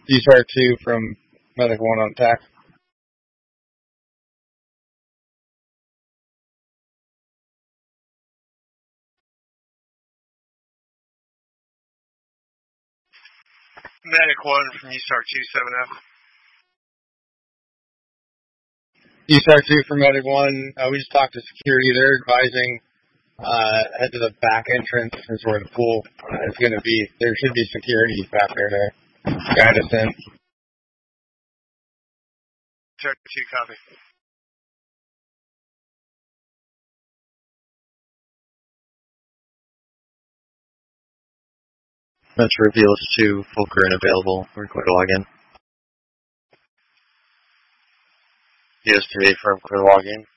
USAR 2 from Medic 1 on TAC. Medic 1 from USAR 2, 7F. USAR 2 from Medic 1. We just talked to security. They're advising head to the back entrance is where the pool is going to be. There should be security back there to guide us in. USAR 2, copy. Metro Reveals 2, full current available. We're clear to log in. ES3 from clear login.